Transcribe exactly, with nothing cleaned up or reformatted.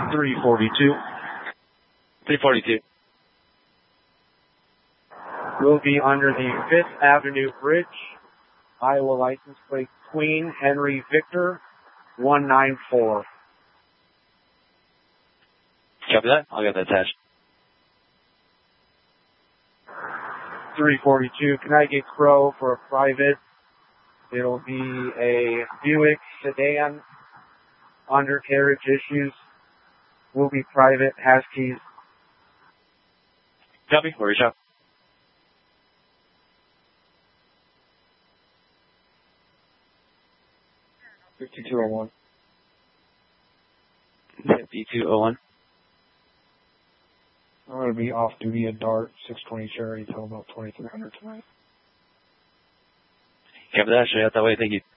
three forty-two. three forty-two. Will be under the Fifth Avenue Bridge. Iowa license plate Queen Henry Victor one nine four. Copy that. I'll get that attached. three forty-two. Can I get Crow for a private? It'll be a Buick sedan. Undercarriage issues. Will be private. Has keys. Copy. Where is shop? fifty-two oh one. fifty-two oh one. I'm going to be off duty at Dart, six twenty Cherry, until about twenty-three hundred tonight. Copy that. Show you out that way. Thank you.